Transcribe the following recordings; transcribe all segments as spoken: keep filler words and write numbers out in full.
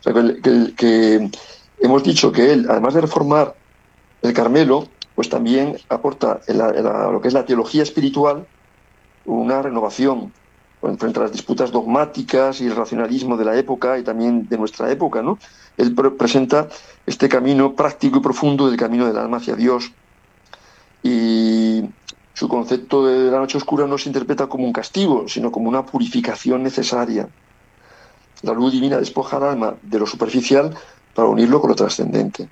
sea, que, que, que hemos dicho que él, además de reformar el Carmelo, pues también aporta en la, en la, lo que es la teología espiritual una renovación frente a las disputas dogmáticas y el racionalismo de la época y también de nuestra época, ¿no? Él pre presenta este camino práctico y profundo del camino del alma hacia Dios, y su concepto de la noche oscura no se interpreta como un castigo, sino como una purificación necesaria. La luz divina despoja al alma de lo superficial para unirlo con lo trascendente.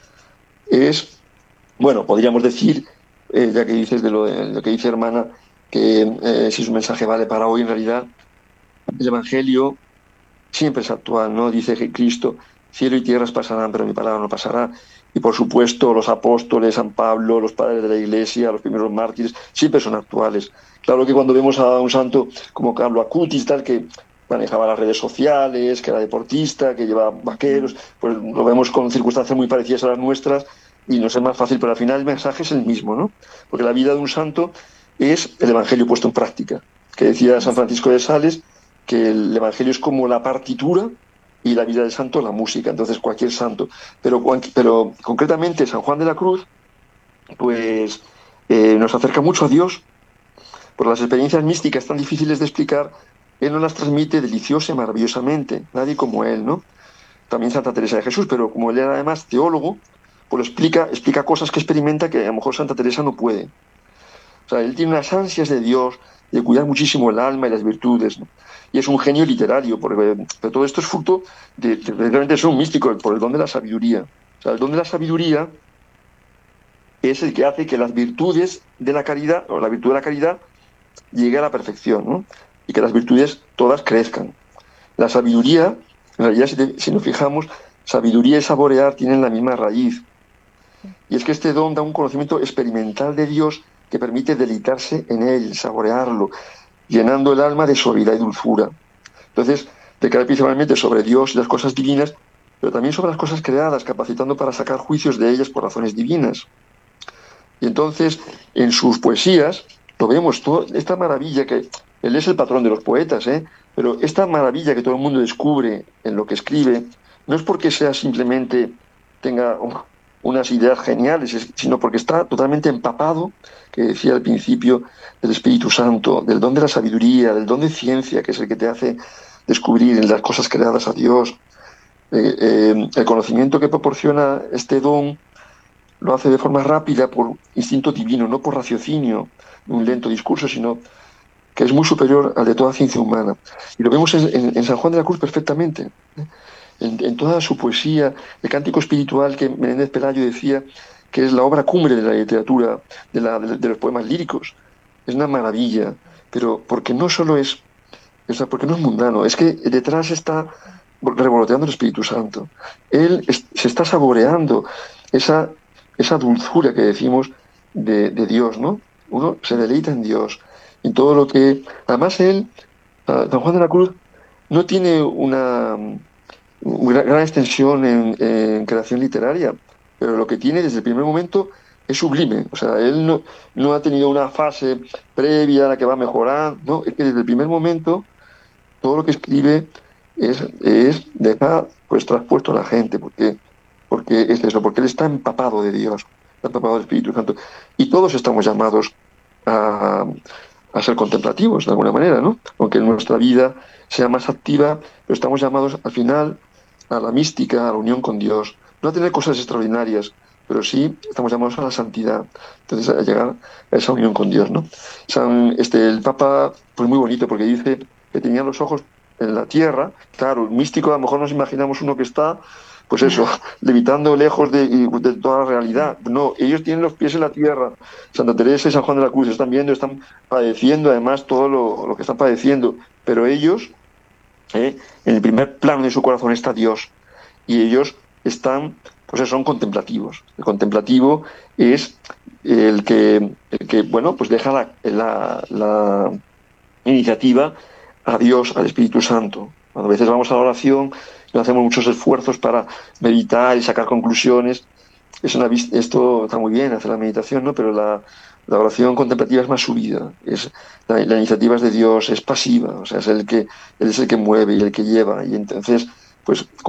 Es, bueno, podríamos decir, eh, ya que dices de lo, de lo que dice hermana, que eh, si su mensaje vale para hoy, en realidad el Evangelio siempre es actual, ¿no? Dice que Cristo, cielo y tierras pasarán, pero mi palabra no pasará. Y por supuesto, los apóstoles, San Pablo, los padres de la Iglesia, los primeros mártires, siempre son actuales. Claro que cuando vemos a un santo como Carlo Acutis, tal, que manejaba las redes sociales, que era deportista, que llevaba vaqueros, pues lo vemos con circunstancias muy parecidas a las nuestras y nos es más fácil, pero al final el mensaje es el mismo, ¿no? Porque la vida de un santo es el Evangelio puesto en práctica. Que decía San Francisco de Sales, que el Evangelio es como la partitura y la vida del santo la música, entonces cualquier santo. Pero, pero concretamente San Juan de la Cruz, pues eh, nos acerca mucho a Dios, por las experiencias místicas tan difíciles de explicar, él nos las transmite deliciosa y maravillosamente, nadie como él, ¿no? También Santa Teresa de Jesús, pero como él era además teólogo, pues lo explica, explica cosas que experimenta que a lo mejor Santa Teresa no puede. O sea, él tiene unas ansias de Dios, de cuidar muchísimo el alma y las virtudes, ¿no? Y es un genio literario, porque pero todo esto es fruto de, de, de realmente es un místico, por el don de la sabiduría. O sea, el don de la sabiduría es el que hace que las virtudes de la caridad, o la virtud de la caridad, llegue a la perfección, ¿no? Y que las virtudes todas crezcan. La sabiduría, en realidad, si, te, si nos fijamos, sabiduría y saborear tienen la misma raíz. Y es que este don da un conocimiento experimental de Dios que permite deleitarse en él, saborearlo, llenando el alma de suavidad y dulzura. Entonces, recae principalmente sobre Dios y las cosas divinas, pero también sobre las cosas creadas, capacitando para sacar juicios de ellas por razones divinas. Y entonces, en sus poesías, lo vemos, todo, esta maravilla que él es el patrón de los poetas, ¿eh? Pero esta maravilla que todo el mundo descubre en lo que escribe, no es porque sea simplemente, tenga oh, unas ideas geniales, sino porque está totalmente empapado, que decía al principio, del Espíritu Santo, del don de la sabiduría, del don de ciencia, que es el que te hace descubrir en las cosas creadas a Dios. Eh, eh, el conocimiento que proporciona este don lo hace de forma rápida por instinto divino, no por raciocinio, un lento discurso, sino que es muy superior al de toda ciencia humana. Y lo vemos en, en, en San Juan de la Cruz perfectamente, ¿eh? en, en toda su poesía, el cántico espiritual que Menéndez Pelayo decía que es la obra cumbre de la literatura, de, la, de, de los poemas líricos. Es una maravilla, pero porque no solo es, o sea, porque no es mundano, es que detrás está revoloteando el Espíritu Santo. Él es, se está saboreando esa, esa dulzura que decimos de, de Dios, ¿no? Uno se deleita en Dios, en todo lo que... Además él, San Juan de la Cruz, no tiene una, una gran extensión en, en creación literaria, pero lo que tiene desde el primer momento es sublime. O sea, él no, no ha tenido una fase previa a la que va a mejorar, no, es que desde el primer momento todo lo que escribe es, es deja pues traspuesto a la gente, porque, porque es eso, porque él está empapado de Dios, está empapado del Espíritu Santo. Y todos estamos llamados a, a ser contemplativos, de alguna manera, ¿no? Aunque nuestra vida sea más activa, pero estamos llamados al final a la mística, a la unión con Dios. No a tener cosas extraordinarias, pero sí estamos llamados a la santidad. Entonces, a llegar a esa unión con Dios, ¿no? San, este, el Papa, pues muy bonito, porque dice que tenía los ojos en la tierra. Claro, el místico, a lo mejor nos imaginamos uno que está, pues eso, levitando lejos de, de toda la realidad. No, ellos tienen los pies en la tierra. Santa Teresa y San Juan de la Cruz están viendo, están padeciendo además todo lo, lo que están padeciendo, pero ellos, eh, en el primer plano de su corazón está Dios, y ellos están, pues son contemplativos. El contemplativo es el que, el que bueno, pues deja la, la, la iniciativa a Dios, al Espíritu Santo. Cuando a veces vamos a la oración y hacemos muchos esfuerzos para meditar y sacar conclusiones, es una, esto está muy bien, hacer la meditación, ¿no? Pero la, la oración contemplativa es más subida. Es, la, la iniciativa es de Dios, es pasiva, o sea, es el que, él es el que mueve y el que lleva. Y entonces, pues